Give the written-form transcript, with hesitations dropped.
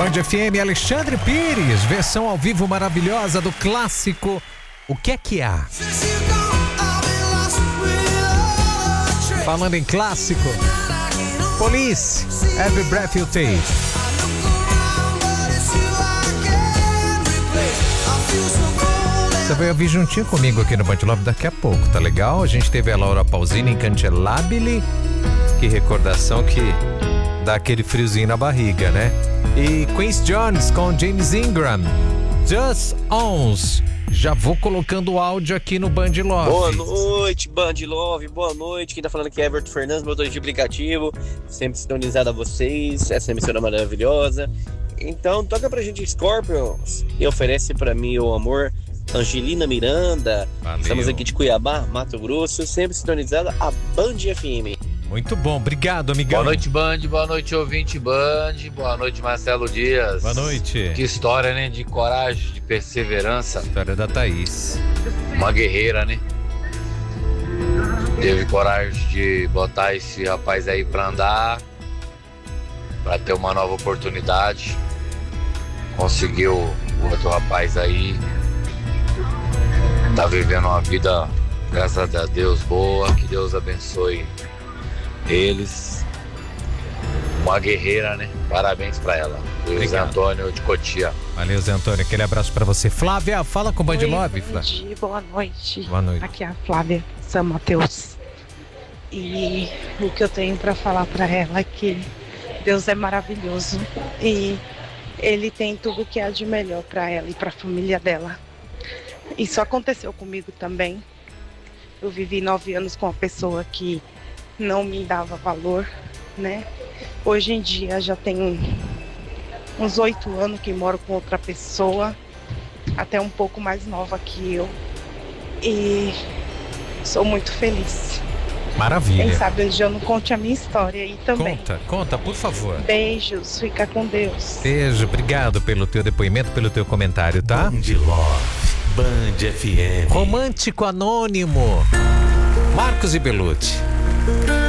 Band FM, Alexandre Pires, versão ao vivo maravilhosa do clássico O Que É Que Há. Falando em clássico, Police, Every Breath You Take. Você vai ouvir juntinho comigo aqui no Band Love daqui a pouco, tá legal? A gente teve a Laura Pausini em Cancelabile. Que recordação que dá aquele friozinho na barriga, né? E Quincy Jones com James Ingram, Just Ons. Já vou colocando o áudio aqui no Band Love. Boa noite, Band Love, boa noite. Quem tá falando aqui é Everton Fernandes, motorista de aplicativo. Sempre sintonizado a vocês, essa emissora maravilhosa. Então, toca pra gente Scorpions e oferece pra mim o amor. Angelina Miranda. Valeu. Estamos aqui de Cuiabá, Mato Grosso, sempre sintonizada a Band FM. Muito bom, obrigado, amigão. Boa noite, Band, boa noite, ouvinte Band, boa noite, Marcelo Dias. Boa noite. Que história, né? De coragem, de perseverança. História da Thaís. Uma guerreira, né? Teve coragem de botar esse rapaz aí pra andar, pra ter uma nova oportunidade. Conseguiu o outro rapaz aí. Tá vivendo uma vida, graças a Deus, boa. Que Deus abençoe eles. Uma guerreira, né? Parabéns pra ela. Luiz Antônio de Cotia. Valeu, Zé Antônio. Aquele abraço pra você. Flávia, fala com o Band Oi, Love, Band, Flávia. boa noite. Boa noite. Aqui é a Flávia São Mateus. E o que eu tenho pra falar pra ela é que Deus é maravilhoso e Ele tem tudo que há de melhor pra ela e pra família dela. Isso aconteceu comigo também. Eu vivi 9 anos com uma pessoa que não me dava valor, né? Hoje em dia já tenho uns 8 anos que moro com outra pessoa, até um pouco mais nova que eu. E sou muito feliz. Maravilha. Quem sabe hoje eu não conte a minha história aí também. Conta, por favor. Beijos, fica com Deus. Beijo, obrigado pelo teu depoimento, pelo teu comentário, tá? Band Love, Band FM. Romântico Anônimo, Marcos e Belucci.